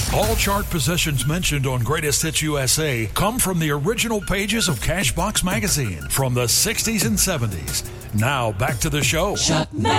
All chart positions mentioned on Greatest Hits USA come from the original pages of Cashbox magazine from the 60s and 70s. Now back to the show. Chuck